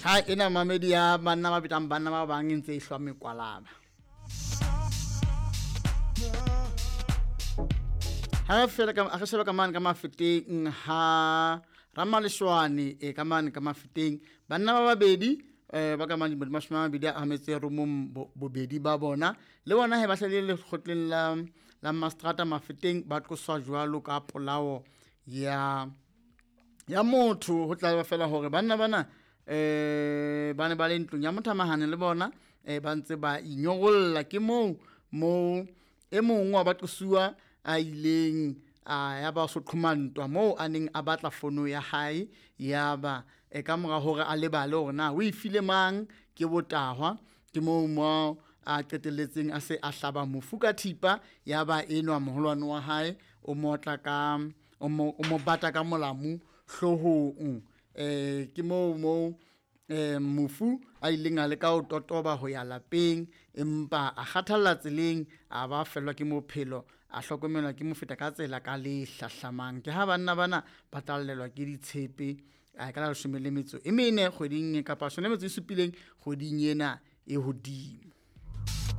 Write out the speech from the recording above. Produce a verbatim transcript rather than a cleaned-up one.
ha ena mamedi ya banna ba bitang banna ba bang ntse e hlwa mekwalaba ha fela ka a sheba ka man ka mafeteng ha Ramaleshwane e ka man ka mafeteng banna ba babedi eh ba ka man ba mashima bidi a metse rumong bobedi ba bona le bona he ba hlele le khotleng la la mastrata mafeteng ba tloswa jwalo ka polao ya ya motho ho tla ba fela hore banna bana eh bane ba le ntlong ya mothamahane le bona eh ba ntse ba inyogolla ke mo mo e mongwe wa ba tlosuwa a ileng a ya ba so qhumantwa mo aneng a batla fono ya hae ya ba e ka mora hore a lebale hore na o ifile mang ke botahwa ke mo mo a qetelletseng a se a hlaba mofu ka thipa ya ba enwa moholwane wa hae o motla ka o mo o mo bata ka molamu hlohong eh ke mo mo eh mofu a ileng a le ka o totoba ho ya lapeng empa a kgathalla tseleng a ba felwa ke mophelo a hlokomelwa ke mofeta ka tsela ka le hlahlamang ke ha banna bana ba tallelwa ke ditshepe a ka la shome le metso e mene kgweding kapa shome metso e supileng kgweding ena e hodimo.